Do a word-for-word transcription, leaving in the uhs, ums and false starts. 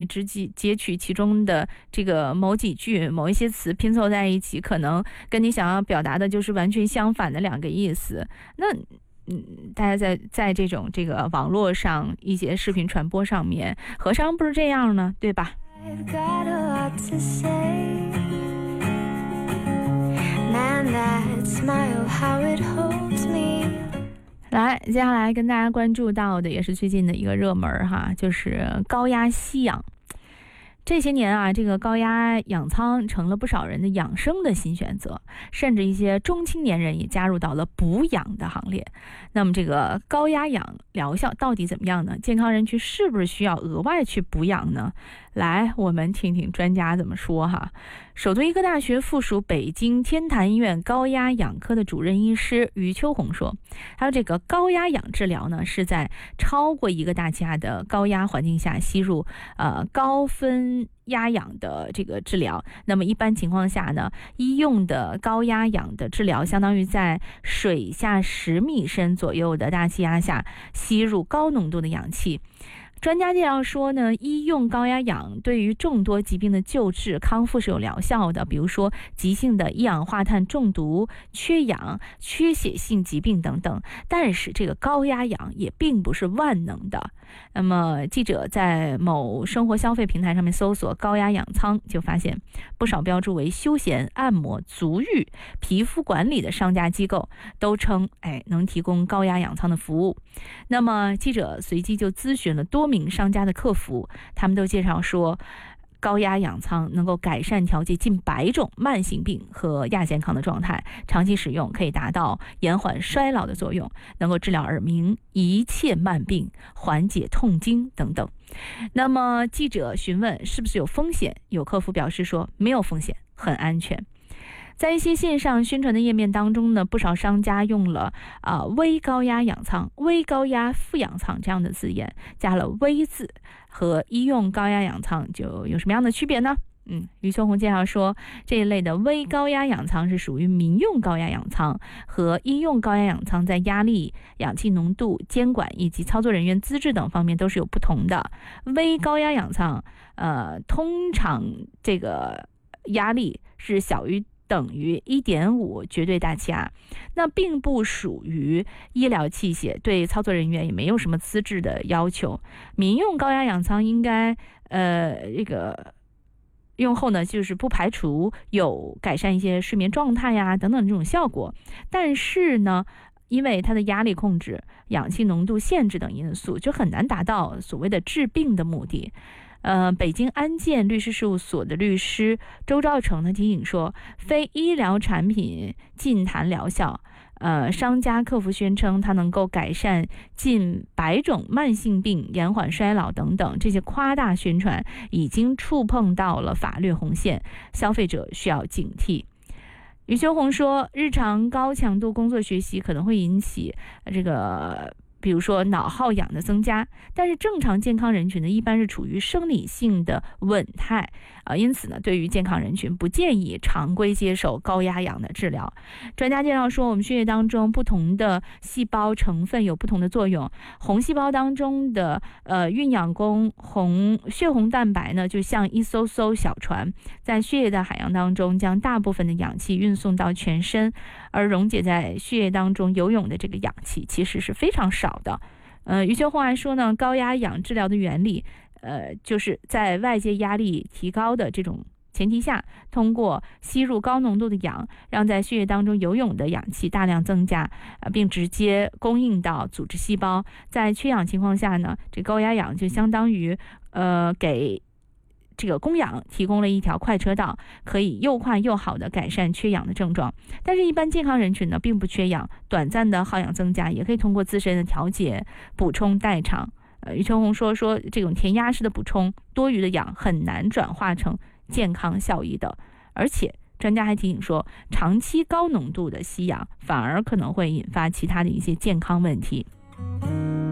只截取其中的这个某几句、某一些词拼凑在一起，可能跟你想要表达的就是完全相反的两个意思。那嗯，大家在在这种这个网络上一些视频传播上面，何尝不是这样呢？对吧？来，接下来跟大家关注到的也是最近的一个热门哈，就是高压吸氧。这些年啊，这个高压氧舱成了不少人的养生的新选择，甚至一些中青年人也加入到了补氧的行列。那么这个高压氧疗效到底怎么样呢？健康人群是不是需要额外去补氧呢？来，我们听听专家怎么说哈。首都医科大学附属北京天坛医院高压氧科的主任医师于秋红说，还有这个高压氧治疗呢，是在超过一个大气压的高压环境下吸入呃高分压氧的这个治疗。那么一般情况下呢，医用的高压氧的治疗相当于在水下十米深左右的大气压下吸入高浓度的氧气。专家介绍说呢，医用高压氧对于众多疾病的救治康复是有疗效的，比如说急性的一氧化碳中毒、缺氧、缺血性疾病等等。但是这个高压氧也并不是万能的。那么记者在某生活消费平台上面搜索高压氧舱，就发现不少标注为休闲、按摩、足浴、皮肤管理的商家机构都称哎能提供高压氧舱的服务。那么记者随即就咨询了多名商家的客服，他们都介绍说，高压氧舱能够改善调节近百种慢性病和亚健康的状态，长期使用可以达到延缓衰老的作用，能够治疗耳鸣、一切慢病、缓解痛经等等。那么记者询问是不是有风险，有客服表示说没有风险，很安全。在一些线上宣传的页面当中呢，不少商家用了啊、呃、微高压氧舱、微高压负氧舱这样的字眼，加了微字，和医用高压氧舱就有什么样的区别呢？嗯，于秋红介绍说，这一类的微高压氧舱是属于民用高压氧舱，和医用高压氧舱在压力、氧气浓度、监管以及操作人员资质等方面都是有不同的。微高压氧舱，呃，通常这个压力是小于等于 一点五 绝对大气压，那并不属于医疗器械，对操作人员也没有什么资质的要求。民用高压氧舱应该呃这个用后呢，就是不排除有改善一些睡眠状态呀等等这种效果，但是呢，因为它的压力控制、氧气浓度限制等因素，就很难达到所谓的治病的目的。呃，北京安建律师事务所的律师周兆成呢提醒说，非医疗产品禁谈疗效。呃，商家客服宣称它能够改善近百种慢性病、延缓衰老等等，这些夸大宣传已经触碰到了法律红线，消费者需要警惕。于秋红说，日常高强度工作学习可能会引起这个比如说脑耗氧的增加，但是正常健康人群呢，一般是处于生理性的稳态啊、呃，因此呢，对于健康人群不建议常规接受高压氧的治疗。专家介绍说，我们血液当中不同的细胞成分有不同的作用，红细胞当中的呃孕氧宫红血红蛋白呢，就像一艘艘小船，在血液的海洋当中将大部分的氧气运送到全身，而溶解在血液当中游泳的这个氧气其实是非常少的。呃，于秋红还说呢，高压氧治疗的原理，呃，就是在外界压力提高的这种前提下，通过吸入高浓度的氧，让在血液当中游泳的氧气大量增加，呃，并直接供应到组织细胞。在缺氧情况下呢，这高压氧就相当于呃给这个供氧提供了一条快车道，可以又快又好的改善缺氧的症状。但是，一般健康人群呢，并不缺氧，短暂的耗氧增加也可以通过自身的调节补充代偿。呃，于秋红说说这种填鸭式的补充，多余的氧很难转化成健康效益的，而且专家还提醒说，长期高浓度的吸氧反而可能会引发其他的一些健康问题。